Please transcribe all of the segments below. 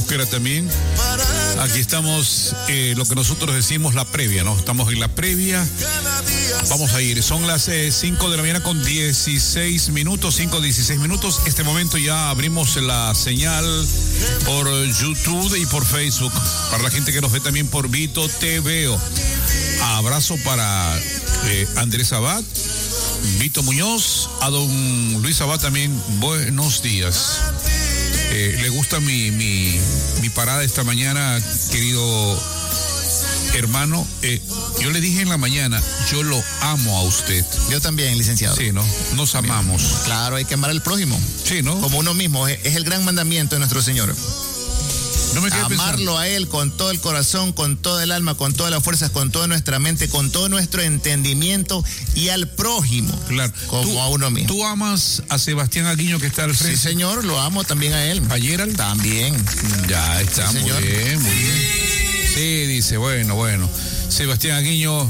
Mosquera también. Aquí estamos, lo que nosotros decimos la previa, ¿no? Estamos en la previa. Vamos a ir. Son las 5 de la mañana con 16 minutos, 5:16 minutos. Este momento ya abrimos la señal por YouTube y por Facebook. Para la gente que nos ve también por Vito TV. Abrazo para Andrés Abad, Vito Muñoz, a don Luis Abad también. Buenos días. Le gusta mi parada esta mañana, querido hermano. Yo le dije en la mañana, yo lo amo a usted. Yo también, licenciado. Sí, ¿no? Nos amamos. Claro, hay que amar al prójimo. Sí, ¿no? Como uno mismo, es el gran mandamiento de nuestro Señor. No me amarlo pensando. A Él con todo el corazón, con toda el alma, con todas las fuerzas, con toda nuestra mente, con todo nuestro entendimiento, y al prójimo, claro, como a uno mismo. ¿Tú amas a Sebastián Aguiño que está al frente? Sí, señor, lo amo también a él. ¿Ayer al? También. Ya está, sí, muy señor. bien, muy bien. Sí, dice, bueno. Sebastián Aguiño,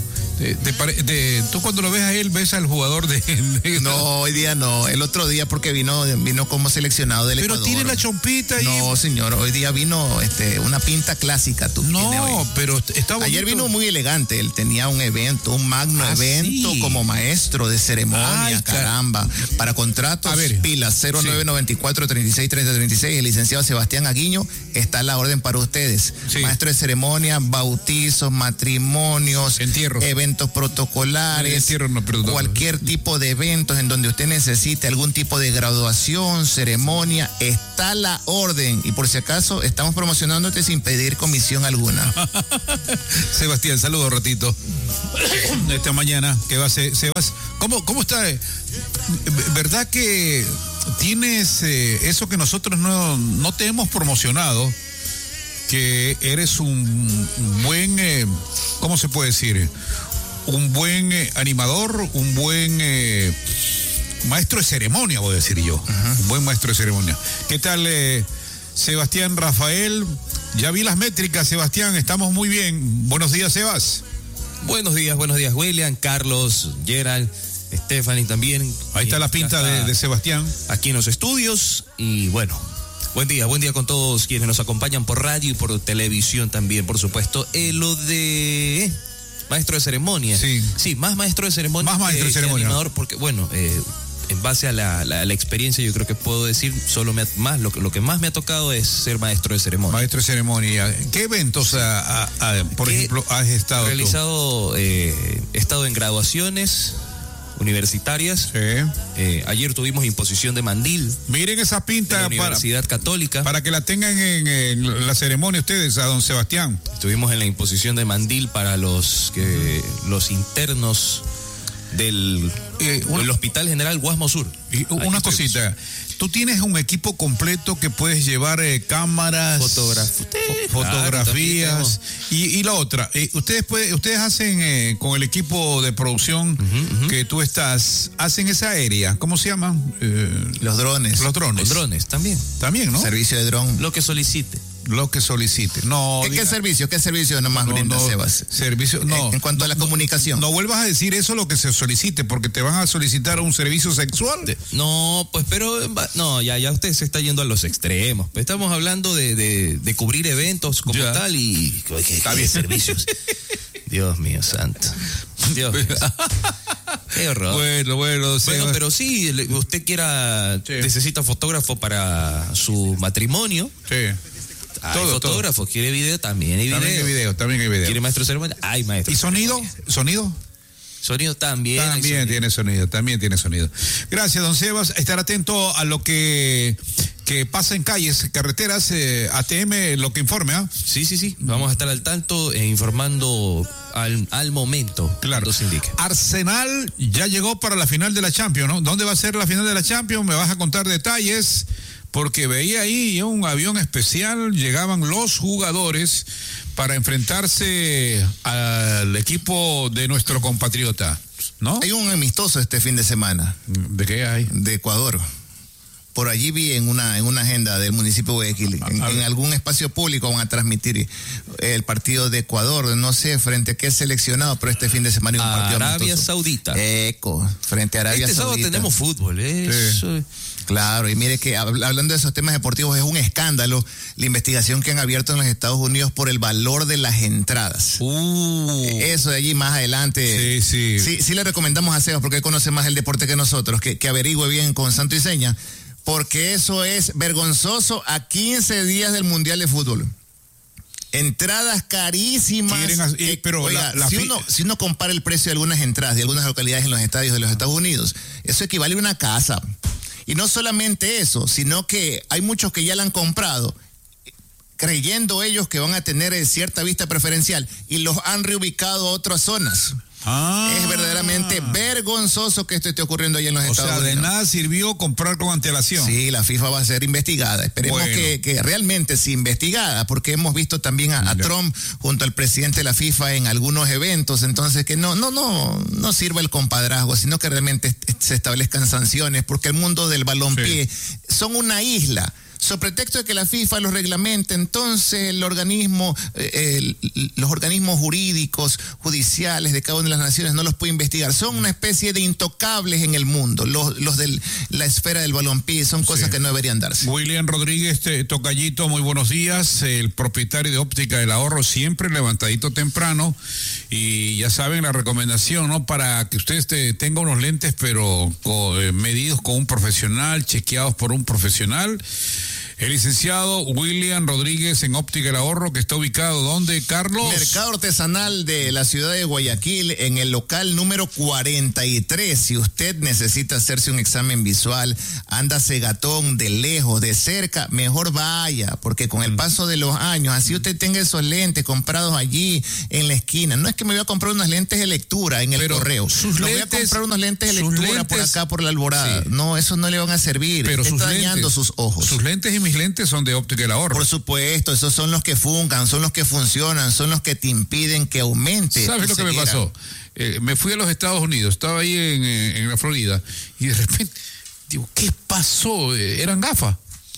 tú cuando lo ves a él, ves al jugador de... No, hoy día no. El otro día porque vino como seleccionado del Ecuador. Pero tiene la chompita y... No, señor, hoy día vino una pinta clásica. No, pero está bonito. Ayer vino muy elegante. Él tenía un evento, un magno evento, sí, como maestro de ceremonia. Ay, caramba. Para contratos, pilas 0994-363036. El licenciado Sebastián Aguiño está a la orden para ustedes. Sí. Maestro de ceremonia, bautizos, matrimonios, entierros, eventos protocolares, cualquier tipo de eventos en donde usted necesite algún tipo de graduación, ceremonia, está a la orden. Y por si acaso, estamos promocionándote sin pedir comisión alguna. Sebastián, saludos, ratito. Esta mañana, ¿qué va a ser? Sebas, ¿cómo está? ¿Verdad que tienes eso que nosotros no te hemos promocionado? Que eres un buen, ¿cómo se puede decir? Un buen animador, un buen maestro de ceremonia, voy a decir yo. Un buen maestro de ceremonia. ¿Qué tal, Sebastián Rafael? Ya vi las métricas, Sebastián, estamos muy bien. Buenos días, Sebas. Buenos días, William, Carlos, Gerald, Stephanie también. Ahí está la pinta de Sebastián. Aquí en los estudios y bueno. Buen día con todos quienes nos acompañan por radio y por televisión también, por supuesto. Lo de maestro de ceremonia. Sí, más maestro de ceremonia. Más maestro de ceremonia. Animador, porque bueno, en base a la experiencia yo creo que puedo decir, lo que más me ha tocado es ser maestro de ceremonia. Maestro de ceremonia. ¿Qué eventos, por ejemplo, has estado realizado? He estado en graduaciones universitarias. Sí. Ayer tuvimos imposición de mandil. Miren esa pinta de la Universidad Católica. Para que la tengan en la ceremonia ustedes, a don Sebastián. Estuvimos en la imposición de mandil para los internos del Hospital General Guasmo Sur. Una cosita. Tú tienes un equipo completo que puedes llevar cámaras, fotografías, y la otra. Ustedes hacen con el equipo de producción que tú estás, hacen esa aérea, ¿cómo se llama? Los drones. Los drones. Los drones, también. También, ¿no? Servicio de dron. Lo que solicite. No. ¿Qué servicio nomás brinda Sebas? Servicio, no. En cuanto a la comunicación. No vuelvas a decir eso lo que se solicite, porque te van a solicitar un servicio sexual. No, pues, pero no, ya usted se está yendo a los extremos. Estamos hablando de cubrir eventos como tal y ¿qué servicios? Dios mío santo. Dios mío. Qué horror. Bueno, pero sí, usted necesita fotógrafo para su matrimonio. Sí. Hay fotógrafos, quiere video, también hay video. También hay video. ¿Quiere maestro de ceremonia? Hay maestro. ¿Y sonido? Sonido también. También tiene sonido. Gracias, don Sebas. Estar atento a lo que pasa en calles, carreteras, ATM, lo que informe, ¿ah? Sí. Vamos a estar al tanto informando al momento. Claro. Se indique. Arsenal ya llegó para la final de la Champions, ¿no? ¿Dónde va a ser la final de la Champions? Me vas a contar detalles. Porque veía ahí un avión especial, llegaban los jugadores para enfrentarse al equipo de nuestro compatriota, ¿no? Hay un amistoso este fin de semana. ¿De qué hay? De Ecuador. Por allí vi en una agenda del municipio de Guayaquil, en algún espacio público van a transmitir el partido de Ecuador, no sé frente a qué seleccionado, pero este fin de semana hay un partido Arabia amistoso. Saudita. Frente a Arabia Saudita. Este sábado tenemos fútbol, Sí. Claro, y mire que hablando de esos temas deportivos, es un escándalo la investigación que han abierto en los Estados Unidos por el valor de las entradas. Eso de allí más adelante. Sí le recomendamos a Sebas, porque él conoce más el deporte que nosotros, que averigüe bien con santo y seña, porque eso es vergonzoso a 15 días del Mundial de Fútbol. Entradas carísimas. Pero oiga, si uno compara el precio de algunas entradas de algunas localidades en los estadios de los Estados Unidos, eso equivale a una casa. Y no solamente eso, sino que hay muchos que ya la han comprado, creyendo ellos que van a tener cierta vista preferencial, y los han reubicado a otras zonas. Es verdaderamente vergonzoso que esto esté ocurriendo allá en los Estados Unidos. O sea, de nada sirvió comprar con antelación. Sí, la FIFA va a ser investigada. Esperemos que realmente sea investigada, porque hemos visto también a Trump junto al presidente de la FIFA en algunos eventos, entonces que no sirva el compadrazgo, sino que realmente se establezcan sanciones, porque el mundo del balompié son una isla. Sobre pretexto de que la FIFA los reglamente, entonces los organismos jurídicos, judiciales de cada una de las naciones no los puede investigar. Son una especie de intocables en el mundo. Los de la esfera del balompié son cosas que no deberían darse. William Rodríguez, tocallito, muy buenos días. El propietario de Óptica del Ahorro, siempre levantadito temprano. Y ya saben la recomendación, ¿no? Para que ustedes tengan unos lentes, pero medidos con un profesional, chequeados por un profesional. El licenciado William Rodríguez en Óptica El Ahorro, que está ubicado, ¿dónde, Carlos? Mercado Artesanal de la ciudad de Guayaquil, en el local número 43. Si usted necesita hacerse un examen visual, anda cegatón, de lejos, de cerca, mejor vaya, porque con el paso de los años, así usted tenga esos lentes comprados allí en la esquina. No es que me voy a comprar unos lentes de lectura en el correo. Voy a comprar unos lentes de lectura por acá, por la Alborada. No, esos no le van a servir. Pero está dañando sus ojos. Sus lentes y mis lentes son de Óptica El Ahorro. Por supuesto, esos son los que funcan, son los que funcionan, son los que te impiden que aumente. ¿Sabes lo que me pasó? Me fui a los Estados Unidos, estaba ahí en la Florida, y de repente digo, ¿qué pasó? Eran gafas.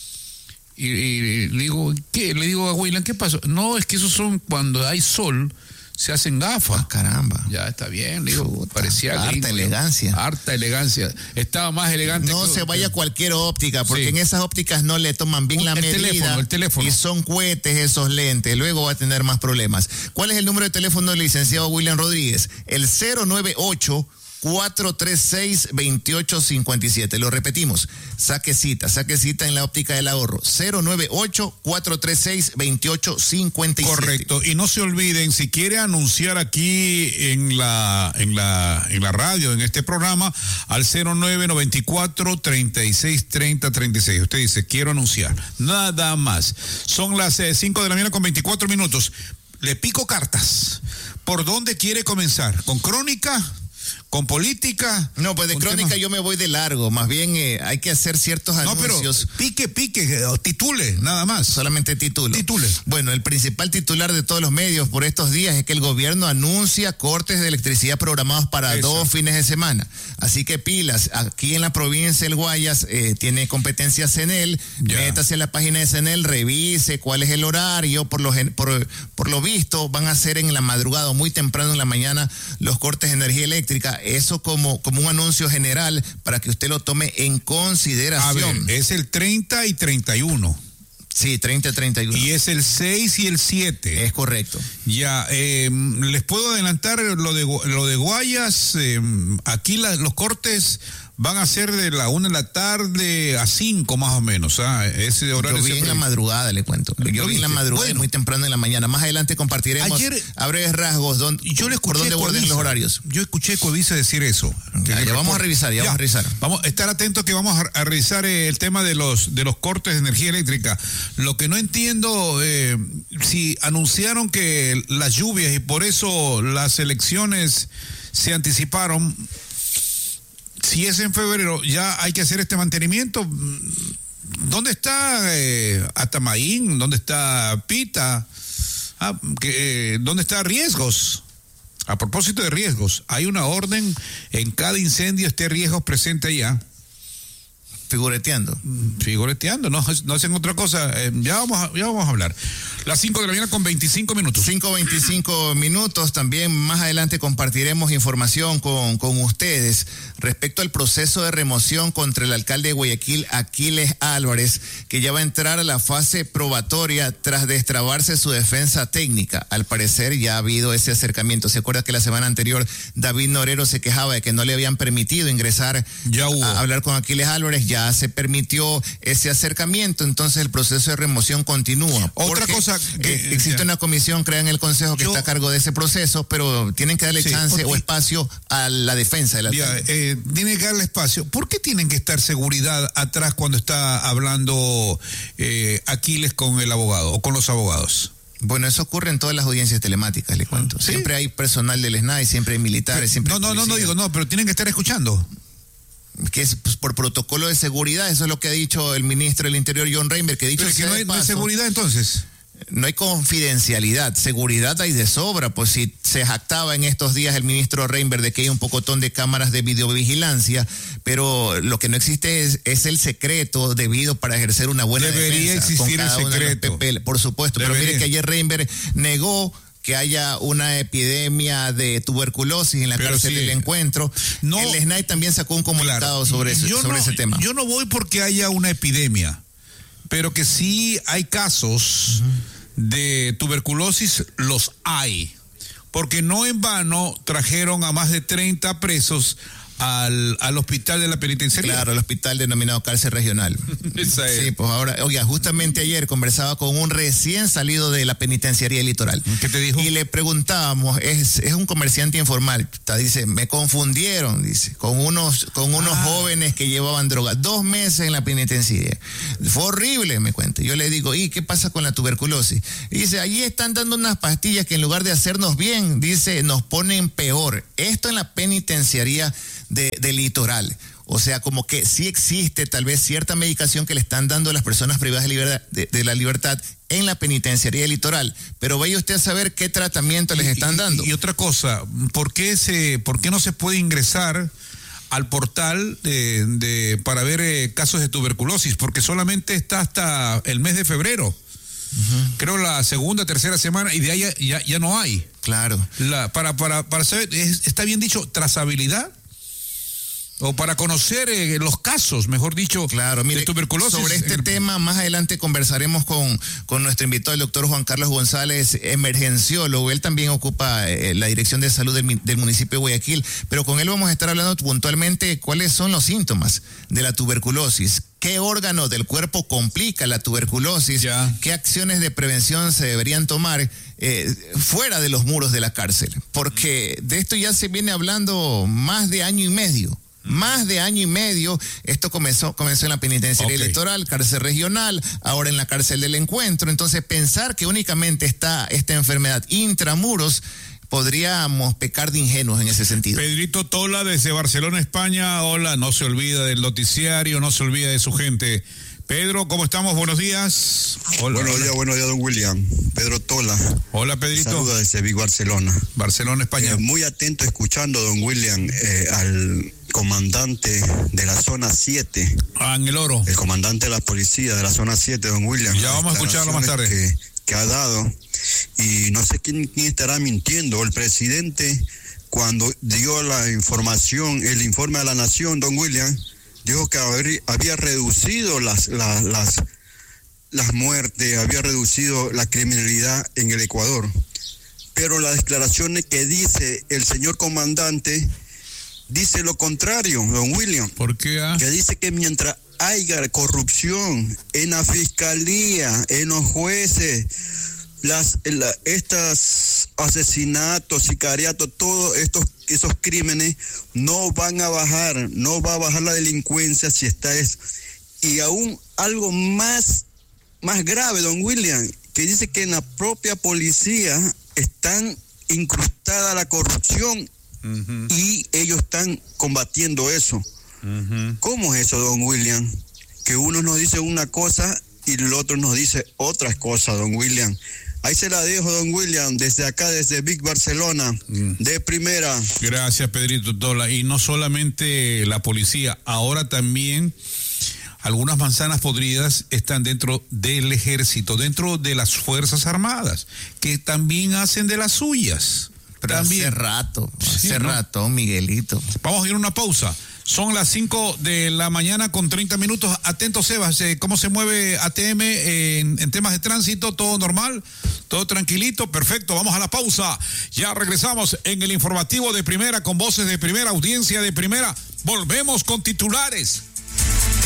Y le digo, ¿qué? Le digo a William, ¿qué pasó? No, es que esos son cuando hay sol, se hacen gafas. Caramba. Ya está bien, le digo, parecía harta elegancia. Harta elegancia. Estaba más elegante. No se vaya a cualquier óptica, porque en esas ópticas no le toman bien la medida. El teléfono. Y son cohetes esos lentes. Luego va a tener más problemas. ¿Cuál es el número de teléfono del licenciado William Rodríguez? El 098-436-2857. Lo repetimos. Saque cita en la Óptica del Ahorro. 098-436-2857. Correcto. Y no se olviden, si quiere anunciar aquí en la radio, en este programa, al 0994-363036. Usted dice, quiero anunciar. Nada más. Son las 5 de la mañana con 24 minutos. Le pico cartas. ¿Por dónde quiere comenzar? ¿Con crónica? ¿Con política? No, pues de crónica yo me voy de largo. Más bien hay que hacer ciertos anuncios. No, pero pique, titule, nada más. Solamente titule. Bueno, el principal titular de todos los medios por estos días es que el gobierno anuncia cortes de electricidad programados para 2 fines de semana. Así que pilas, aquí en la provincia del Guayas tiene competencia CENEL. Métase a la página de CENEL, revise cuál es el horario. Por lo visto van a ser en la madrugada, muy temprano en la mañana, los cortes de energía eléctrica. Eso como un anuncio general para que usted lo tome en consideración. A ver, es el 30 y 31. Sí, 30 y 31. Y es el 6 y el 7. Es correcto. Ya, les puedo adelantar lo de Guayas. Aquí los cortes van a ser de la 1 de la tarde a 5 más o menos. Ese horario. Yo vi en la madrugada, le cuento. Yo vi en la madrugada, muy temprano en la mañana. Más adelante compartiremos a breves rasgos por dónde guarden los horarios. Yo escuché a Codice decir eso. Ya vamos a revisar, Vamos a estar atentos que vamos a revisar el tema de los cortes de energía eléctrica. Lo que no entiendo, si anunciaron que las lluvias y por eso las elecciones se anticiparon. Si es en febrero, ya hay que hacer este mantenimiento. ¿Dónde está Atamaín? ¿Dónde está Pita? ¿Dónde está Riesgos? A propósito de riesgos, hay una orden en cada incendio, esté riesgos presente allá. Figureteando, no hacen otra cosa. Ya vamos a hablar. Las 5 de la mañana con 25 minutos. 5:25 minutos. También más adelante compartiremos información con ustedes respecto al proceso de remoción contra el alcalde de Guayaquil, Aquiles Álvarez, que ya va a entrar a la fase probatoria tras destrabarse su defensa técnica. Al parecer ya ha habido ese acercamiento. ¿Se acuerda que la semana anterior David Norero se quejaba de que no le habían permitido ingresar a hablar con Aquiles Álvarez? Ya se permitió ese acercamiento, entonces el proceso de remoción continúa. Otra cosa, existe una comisión creada en el Consejo que está a cargo de ese proceso, pero tienen que darle chance o espacio a la defensa del alcalde. Tienen que darle espacio. ¿Por qué tienen que estar seguridad atrás cuando está hablando Aquiles con el abogado o con los abogados? Bueno, eso ocurre en todas las audiencias telemáticas, le cuento. ¿Sí? Siempre hay personal del SNAI, siempre hay militares, siempre pero tienen que estar escuchando. Que es pues, por protocolo de seguridad, eso es lo que ha dicho el ministro del Interior, John Reinberg, que ha dicho... Pero que no hay seguridad entonces. No hay confidencialidad, seguridad hay de sobra, pues si se jactaba en estos días el ministro Reinberg de que hay un pocotón de cámaras de videovigilancia, pero lo que no existe es el secreto debido para ejercer una buena defensa. Debería existir el secreto. Por supuesto, pero mire que ayer Reinberg negó que haya una epidemia de tuberculosis en la cárcel del Encuentro. El SNAI también sacó un comunicado sobre ese tema. Yo no voy porque haya una epidemia, pero que sí hay casos de tuberculosis, los hay. Porque no en vano trajeron a más de 30 presos al hospital de la penitenciaría. Claro, el hospital denominado cárcel regional. Esa es. Sí, pues ahora, oiga, justamente ayer conversaba con un recién salido de la penitenciaría Litoral. ¿Qué te dijo? Y le preguntábamos, es un comerciante informal, dice, me confundieron, dice, con unos jóvenes que llevaban droga, 2 meses en la penitenciaría. Fue horrible, me cuenta. Yo le digo, ¿y qué pasa con la tuberculosis? Y dice, allí están dando unas pastillas que en lugar de hacernos bien, dice, nos ponen peor. Esto en la penitenciaría de Litoral. O sea, como que sí existe tal vez cierta medicación que le están dando a las personas privadas de la libertad en la penitenciaría Litoral. Pero vaya usted a saber qué tratamiento les están dando. Y otra cosa, ¿por qué no se puede ingresar al portal para ver casos de tuberculosis? Porque solamente está hasta el mes de febrero. Creo la segunda, tercera semana, y de ahí ya no hay. Claro. Para saber, está bien dicho, trazabilidad. O para conocer los casos, mejor dicho, claro, mire, de tuberculosis. Sobre este tema, más adelante conversaremos con nuestro invitado, el doctor Juan Carlos González, emergenciólogo. Él también ocupa la Dirección de Salud del municipio de Guayaquil, pero con él vamos a estar hablando puntualmente cuáles son los síntomas de la tuberculosis. ¿Qué órgano del cuerpo complica la tuberculosis? ¿Qué acciones de prevención se deberían tomar fuera de los muros de la cárcel? Porque de esto ya se viene hablando más de año y medio. Esto comenzó en la penitenciaría Litoral, cárcel regional, ahora en la cárcel del Encuentro. Entonces, pensar que únicamente está esta enfermedad intramuros, podríamos pecar de ingenuos en ese sentido. Pedrito Tola desde Barcelona, España. Hola, no se olvida del noticiario, no se olvida de su gente. Pedro, ¿cómo estamos? Buenos días. Buenos días, don William. Pedro Tola. Hola, Pedrito. Saluda desde Vigo, Barcelona. Barcelona, España. Muy atento escuchando, don William, al comandante de la zona 7. En el Oro. El comandante de la policía de la zona 7, don William. Ya vamos a escucharlo más tarde. Que ha dado, y no sé quién estará mintiendo. El presidente, cuando dio la información, el informe a la nación, don William, dijo que había reducido las muertes, había reducido la criminalidad en el Ecuador. Pero las declaraciones que dice el señor comandante dice lo contrario, don William. ¿Por qué? Que dice que mientras haya corrupción en la fiscalía, en los jueces, estos asesinatos, sicariatos, todos esos crímenes no va a bajar la delincuencia si está eso. Y aún algo más grave, don William, que dice que en la propia policía están incrustada la corrupción y ellos están combatiendo eso. ¿Cómo es eso, don William? Que uno nos dice una cosa y el otro nos dice otra cosa, don William. Ahí se la dejo, don William, desde acá, desde Vic, Barcelona, de primera. Gracias, Pedrito Tola. Y no solamente la policía, ahora también algunas manzanas podridas están dentro del ejército, dentro de las Fuerzas Armadas, que también hacen de las suyas. Pero también. Hace rato, Miguelito. Vamos a ir a una pausa. Son las 5 de la mañana con 30 minutos. Atento, Sebas, ¿cómo se mueve ATM en temas de tránsito? ¿Todo normal? ¿Todo tranquilito? Perfecto, vamos a la pausa. Ya regresamos en el informativo de primera, con voces de primera, audiencia de primera. Volvemos con titulares.